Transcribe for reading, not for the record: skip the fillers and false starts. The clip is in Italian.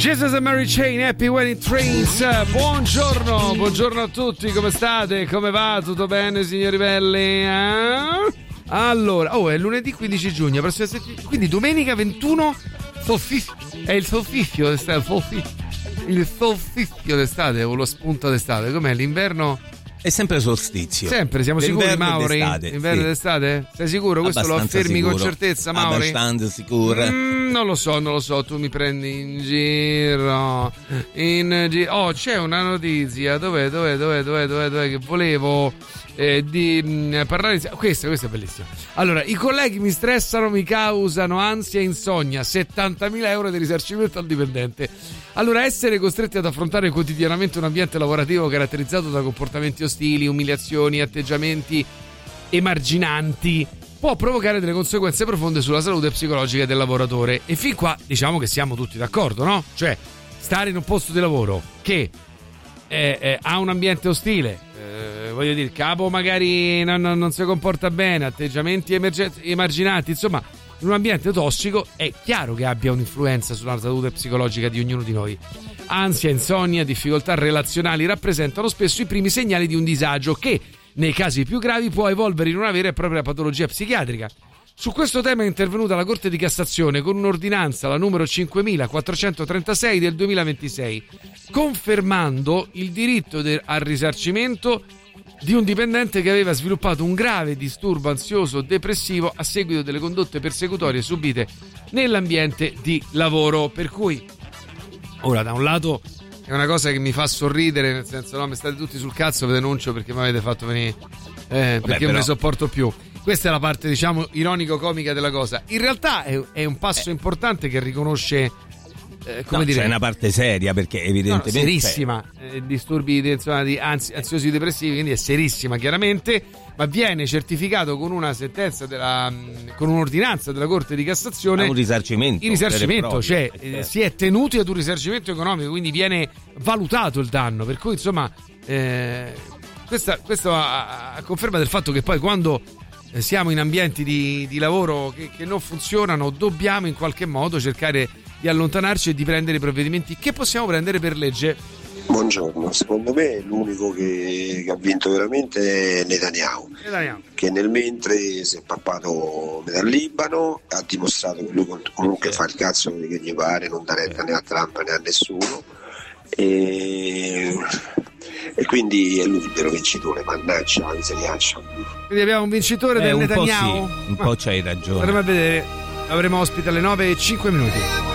Jesus and Mary Chain, Happy Wedding Trains. Buongiorno a tutti, come state? Come va? Tutto bene, signori belli? Allora, è lunedì 15 giugno, prossima settimana, quindi domenica 21 è il solstizio d'estate, il solstizio d'estate o lo spunto d'estate, com'è l'inverno? È sempre solstizio. Sempre, siamo sicuri, Mauri? Inverno sì. d'estate? Sei sicuro? Questo Abbastanza lo affermi sicuro. con certezza, Mauri? Abbastanza sicuro. Non lo so, tu mi prendi in giro. C'è una notizia. Dov'è che volevo parlare di... Questa è bellissima. Allora, i colleghi mi stressano, mi causano ansia e insonnia, 70.000 euro di risarcimento al dipendente. Allora, essere costretti ad affrontare quotidianamente un ambiente lavorativo caratterizzato da comportamenti ostili, umiliazioni, atteggiamenti emarginanti può provocare delle conseguenze profonde sulla salute psicologica del lavoratore. E fin qua diciamo che siamo tutti d'accordo, no? Cioè, stare in un posto di lavoro che ha un ambiente ostile, voglio dire, il capo magari non si comporta bene, atteggiamenti emarginati, insomma, in un ambiente tossico è chiaro che abbia un'influenza sulla salute psicologica di ognuno di noi. Ansia, insonnia, difficoltà relazionali rappresentano spesso i primi segnali di un disagio che, nei casi più gravi, può evolvere in una vera e propria patologia psichiatrica. Su questo tema è intervenuta la Corte di Cassazione con un'ordinanza, la numero 5436 del 2026, confermando il diritto al risarcimento di un dipendente che aveva sviluppato un grave disturbo ansioso depressivo a seguito delle condotte persecutorie subite nell'ambiente di lavoro. Per cui, ora, da un lato è una cosa che mi fa sorridere, nel senso, no, mi state tutti sul cazzo, vi denuncio perché mi avete fatto venire perché non mi sopporto più. Questa è la parte, diciamo, ironico-comica della cosa. In realtà è un passo importante che riconosce c'è una parte seria, perché evidentemente serissima, disturbi di ansiosi depressivi, quindi è serissima chiaramente, ma viene certificato con una sentenza con un'ordinanza della Corte di Cassazione un risarcimento. Il risarcimento, cioè si è tenuti ad un risarcimento economico, quindi viene valutato il danno, per cui insomma questo a conferma del fatto che poi quando siamo in ambienti di lavoro che non funzionano, dobbiamo in qualche modo cercare di allontanarci e di prendere i provvedimenti che possiamo prendere per legge. Buongiorno, secondo me l'unico che ha vinto veramente è Netanyahu, che nel mentre si è pappato dal Libano, ha dimostrato che lui comunque fa il cazzo che gli pare, non dà retta né a Trump né a nessuno, e quindi è lui il vero vincitore, mannaggia la miseriaccia. Quindi abbiamo un vincitore del Netanyahu? Un po' c'hai ragione. Andremo a vedere, avremo ospite alle 9:05.